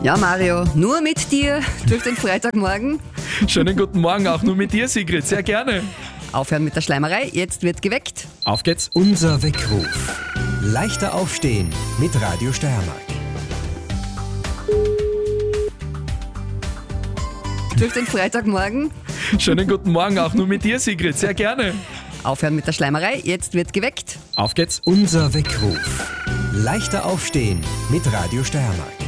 Ja, Mario, nur mit dir durch den Freitagmorgen. Schönen guten Morgen, auch nur mit dir, Sigrid, sehr gerne. Aufhören mit der Schleimerei, jetzt wird geweckt. Auf geht's. Unser Weckruf. Leichter aufstehen mit Radio Steiermark. Durch den Freitagmorgen. Schönen guten Morgen, auch nur mit dir, Sigrid, sehr gerne. Aufhören mit der Schleimerei, jetzt wird geweckt. Auf geht's. Unser Weckruf. Leichter aufstehen mit Radio Steiermark.